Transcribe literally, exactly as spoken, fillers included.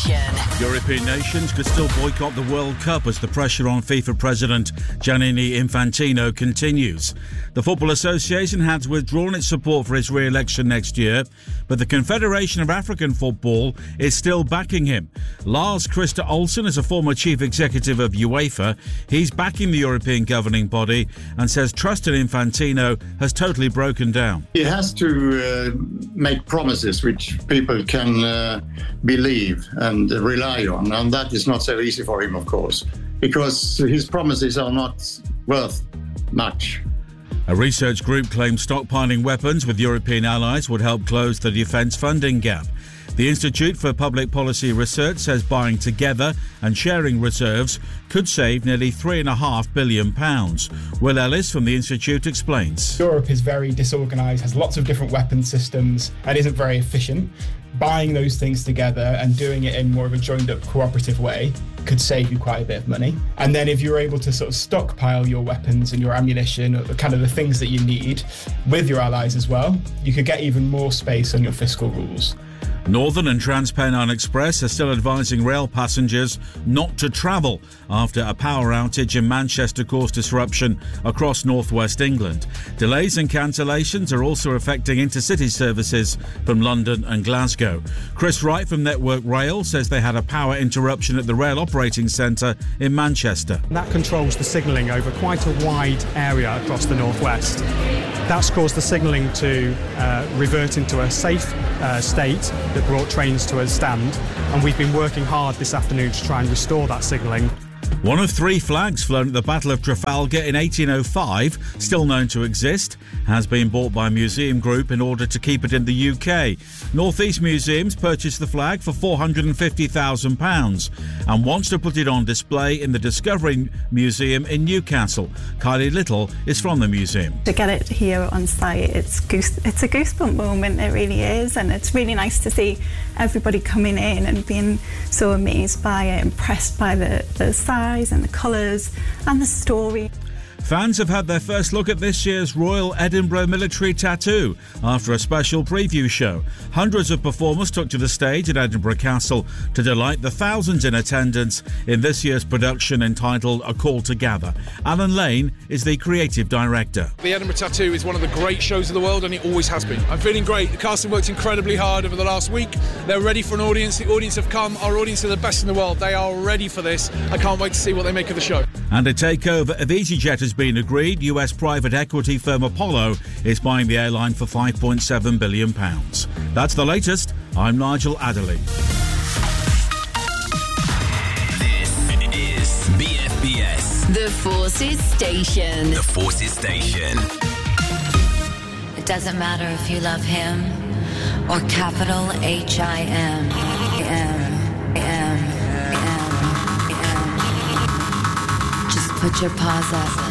Station. European nations could still boycott the World Cup as the pressure on FIFA President Gianni Infantino continues. The Football Association has withdrawn its support for his re-election next year, but the Confederation of African Football is still backing him. Lars Christer Olsen is a former chief executive of UEFA. He's backing the European governing body and says trust in Infantino has totally broken down. He has to uh, make promises which people can uh, believe and rely on, and that is not so easy for him, of course, because his promises are not worth much. A research group claims stockpiling weapons with European allies would help close the defence funding gap. The Institute for Public Policy Research says buying together and sharing reserves could save nearly three and a half billion pounds. Will Ellis from the Institute explains. Europe is very disorganised, has lots of different weapon systems and isn't very efficient. Buying those things together and doing it in more of a joined-up cooperative way could save you quite a bit of money. And then if you're able to sort of stockpile your weapons and your ammunition, or kind of the things that you need with your allies as well, you could get even more space on your fiscal rules. Northern and TransPennine Express are still advising rail passengers not to travel after a power outage in Manchester caused disruption across northwest England. Delays and cancellations are also affecting intercity services from London and Glasgow. Chris Wright from Network Rail says they had a power interruption at the Rail Operating Centre in Manchester. That controls the signalling over quite a wide area across the northwest. That's caused the signalling to uh, revert into a safe uh, state that brought trains to a stand, and we've been working hard this afternoon to try and restore that signalling. One of three flags flown at the Battle of Trafalgar in eighteen oh five, still known to exist, has been bought by Museum Group in order to keep it in the U K. North East Museums purchased the flag for four hundred fifty thousand pounds and wants to put it on display in the Discovery Museum in Newcastle. Kylie Little is from the museum. To get it here on site, it's goose, it's a goosebump moment, it really is, and it's really nice to see everybody coming in and being so amazed by it, impressed by the, the size and the colours and the story. Fans have had their first look at this year's Royal Edinburgh Military Tattoo after a special preview show. Hundreds of performers took to the stage at Edinburgh Castle to delight the thousands in attendance in this year's production entitled A Call to Gather. Alan Lane is the creative director. The Edinburgh Tattoo is one of the great shows of the world, and it always has been. I'm feeling great. The casting worked incredibly hard over the last week. They're ready for an audience. The audience have come. Our audience are the best in the world. They are ready for this. I can't wait to see what they make of the show. And a takeover of EasyJet has been agreed. U S private equity firm Apollo is buying the airline for five point seven billion pounds. That's the latest. I'm Nigel Adderley. This is B F B S. The Forces Station. The Forces Station. It doesn't matter if you love him or capital H I M. M. M. M. M. Just put your paws up.